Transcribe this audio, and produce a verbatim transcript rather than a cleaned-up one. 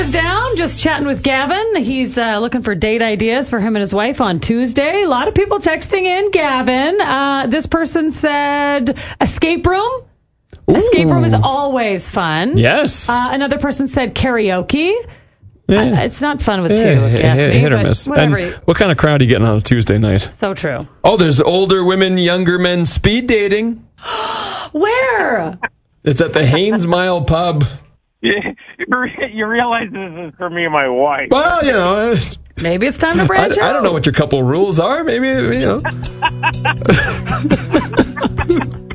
is down. Just chatting with Gavin. He's uh, looking for date ideas for him and his wife on Tuesday. A lot of people texting in. Gavin, uh, this person said escape room. Ooh. Escape room is always fun. Yes. Uh, another person said karaoke. Yeah. Uh, it's not fun with yeah, two, if you ask hit, me. Hit or but miss. Whatever. And what kind of crowd are you getting on a Tuesday night? So true. Oh, there's older women, younger men speed dating. Where? It's at the Haynes Mile Pub. You, you realize this is for me and my wife. Well, you know. Maybe it's time to branch I, out. I don't know what your couple rules are. Maybe, you know.